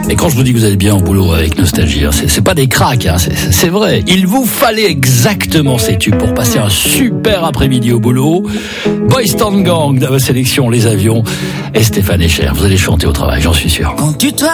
Et quand je vous dis que vous allez bien au boulot avec Nostalgie, hein, c'est pas des cracks, hein, c'est vrai. Il vous fallait exactement ces tubes pour passer un super après-midi au boulot. Boys Town Gang dans votre sélection, Les Avions et Stéphane Echer. Vous allez chanter au travail, j'en suis sûr. Quand tu